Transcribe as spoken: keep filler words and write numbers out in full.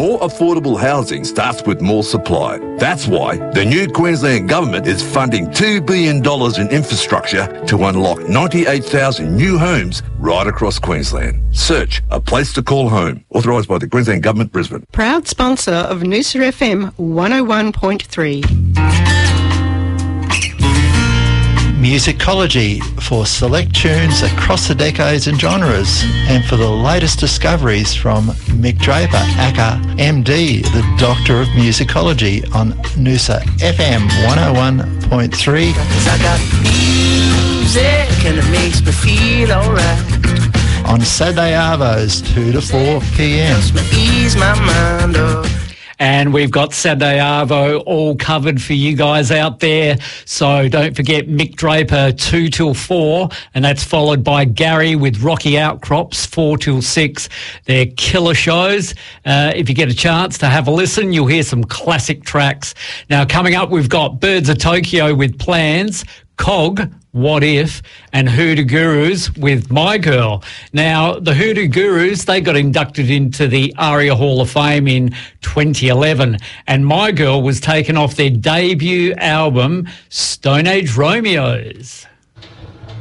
More affordable housing starts with more supply. That's why the new Queensland Government is funding two billion dollars in infrastructure to unlock ninety-eight thousand new homes right across Queensland. Search A Place to Call Home. Authorised by the Queensland Government, Brisbane. Proud sponsor of Noosa F M one oh one point three. Musicology for select tunes across the decades and genres, and for the latest discoveries from Mick Draper, aka M D, the Doctor of Musicology, on Noosa F M one oh one point three. 'Cause I got music and it makes me feel alright. On Saturday Arvos, two to four p.m. Helps me ease my mind up. And we've got Saturday Arvo all covered for you guys out there. So don't forget Mick Draper, two till four, and that's followed by Gary with Rocky Outcrops, four till six. They're killer shows. Uh, if you get a chance to have a listen, you'll hear some classic tracks. Now, coming up, we've got Birds of Tokyo with Plans, Cog, What If, and Hoodoo Gurus with My Girl. Now, the Hoodoo Gurus, they got inducted into the ARIA Hall of Fame in twenty eleven, and My Girl was taken off their debut album, Stone Age Romeos.